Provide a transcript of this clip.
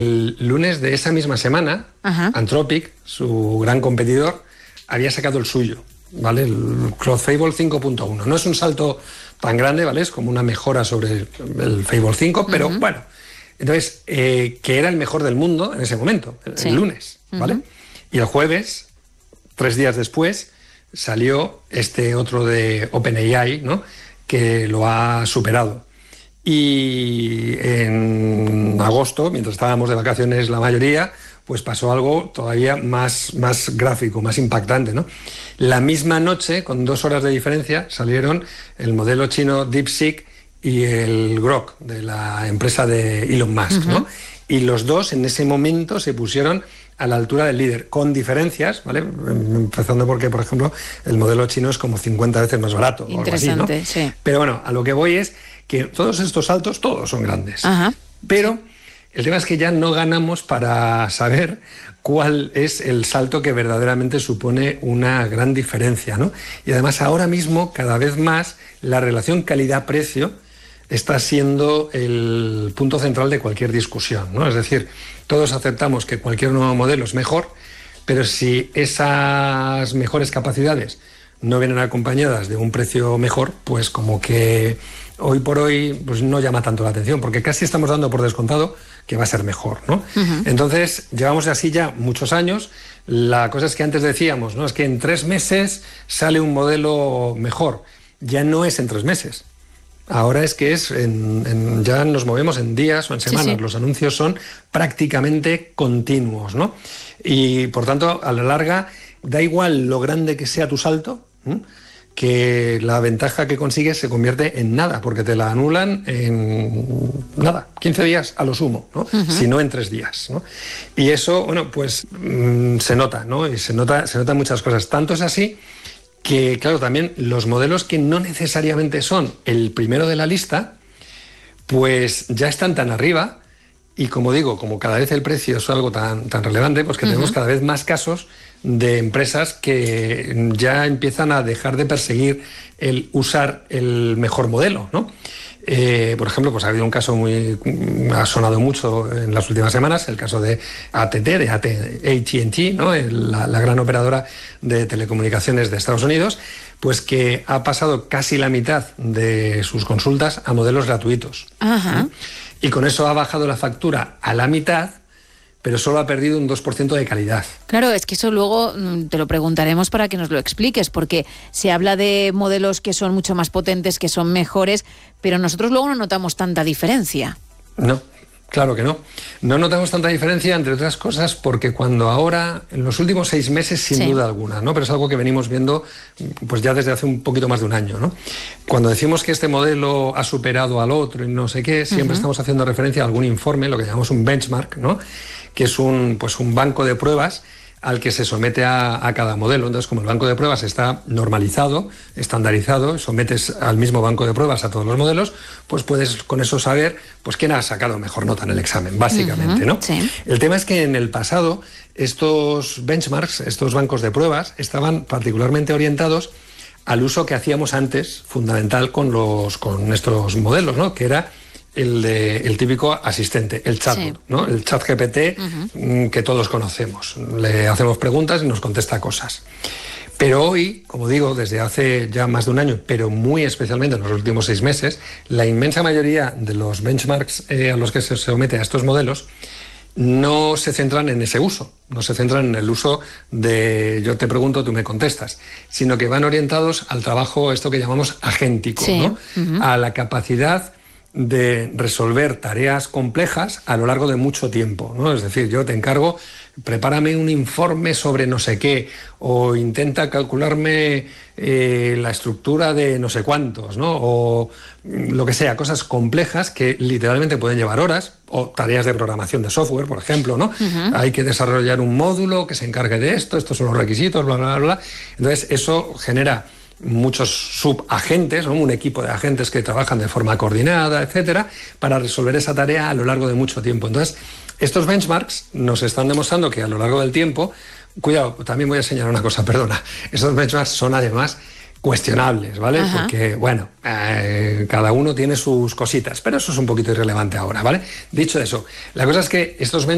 El lunes de esa misma semana, Anthropic, su gran competidor, había sacado el suyo, ¿vale? El Claude Fable 5.1. No es un salto tan grande, ¿vale? Es como una mejora sobre el Fable 5, pero bueno. Entonces, que era el mejor del mundo en ese momento, el lunes, ¿vale? Y el jueves, 3 días después, salió este otro de OpenAI, ¿no? Que lo ha superado. Y en agosto, mientras estábamos de vacaciones la mayoría, pues pasó algo todavía más gráfico, más impactante, ¿no? La misma noche, con 2 horas de diferencia, salieron el modelo chino DeepSeek y el Grok, de la empresa de Elon Musk, ¿no? Y los dos en ese momento se pusieron a la altura del líder, con diferencias, ¿vale? Empezando porque, por ejemplo, el modelo chino es como 50 veces más barato. Interesante, o algo así, ¿no? sí. Pero bueno, a lo que voy es que todos estos saltos, todos son grandes. Pero el tema es que ya no ganamos para saber cuál es el salto que verdaderamente supone una gran diferencia, ¿no? Y además ahora mismo, cada vez más, la relación calidad-precio está siendo el punto central de cualquier discusión, ¿no? Es decir, todos aceptamos que cualquier nuevo modelo es mejor, pero si esas mejores capacidades no vienen acompañadas de un precio mejor, pues como que hoy por hoy pues no llama tanto la atención, porque casi estamos dando por descontado que va a ser mejor, ¿no? Entonces, llevamos así ya muchos años. La cosa es que antes decíamos, ¿no? Es que en 3 meses sale un modelo mejor. Ya no es en 3 meses. Ahora es que ya nos movemos en días o en semanas. Los anuncios son prácticamente continuos, ¿no? Y por tanto, a la larga, da igual lo grande que sea tu salto, que la ventaja que consigues se convierte en nada, porque te la anulan en nada, 15 días a lo sumo, ¿no? Si no en 3 días, ¿no? Y eso, bueno, pues se nota, ¿no? Y se nota muchas cosas. Tanto es así que, claro, también los modelos que no necesariamente son el primero de la lista, pues ya están tan arriba, y como digo, como cada vez el precio es algo tan relevante, pues que tenemos cada vez más casos de empresas que ya empiezan a dejar de perseguir el usar el mejor modelo, ¿no? Por ejemplo, pues ha habido un caso ha sonado mucho en las últimas semanas, el caso de AT&T, ¿no? La gran operadora de telecomunicaciones de Estados Unidos, pues que ha pasado casi la mitad de sus consultas a modelos gratuitos. Y con eso ha bajado la factura a la mitad, pero solo ha perdido un 2% de calidad. Claro, es que eso luego te lo preguntaremos para que nos lo expliques, porque se habla de modelos que son mucho más potentes, que son mejores, pero nosotros luego no notamos tanta diferencia. No, claro que no. No notamos tanta diferencia, entre otras cosas, porque cuando ahora, en los últimos 6 meses, sin duda alguna, ¿no? Pero es algo que venimos viendo pues ya desde hace un poquito más de un año, ¿no? Cuando decimos que este modelo ha superado al otro y no sé qué, siempre estamos haciendo referencia a algún informe, lo que llamamos un benchmark, ¿no? Que es un banco de pruebas al que se somete a cada modelo. Entonces, como el banco de pruebas está normalizado, estandarizado, sometes al mismo banco de pruebas a todos los modelos, pues puedes con eso saber pues quién ha sacado mejor nota en el examen, básicamente, ¿no? El tema es que en el pasado estos benchmarks, estos bancos de pruebas, estaban particularmente orientados al uso que hacíamos antes, fundamental con estos modelos, ¿no? Que era el típico asistente, el chatbot, ¿no? El chat GPT que todos conocemos. Le hacemos preguntas y nos contesta cosas. Pero hoy, como digo, desde hace ya más de un año, pero muy especialmente en los últimos 6 meses, la inmensa mayoría de los benchmarks a los que se somete a estos modelos no se centran en ese uso, no se centran en el uso de yo te pregunto, tú me contestas, sino que van orientados al trabajo, esto que llamamos agéntico, ¿no? A la capacidad de resolver tareas complejas a lo largo de mucho tiempo, ¿no? Es decir, yo te encargo, prepárame un informe sobre no sé qué, o intenta calcularme la estructura de no sé cuántos, ¿no? O lo que sea, cosas complejas que literalmente pueden llevar horas, o tareas de programación de software, por ejemplo, ¿no? Hay que desarrollar un módulo que se encargue de esto, estos son los requisitos, bla, bla, bla. Entonces, eso genera muchos subagentes, ¿no? Un equipo de agentes que trabajan de forma coordinada, etcétera, para resolver esa tarea a lo largo de mucho tiempo. Entonces, estos benchmarks nos están demostrando que a lo largo del tiempo, cuidado, también voy a señalar una cosa, perdona, estos benchmarks son además cuestionables, ¿vale? Porque, bueno, cada uno tiene sus cositas, pero eso es un poquito irrelevante ahora, ¿vale? Dicho eso, la cosa es que estos benchmarks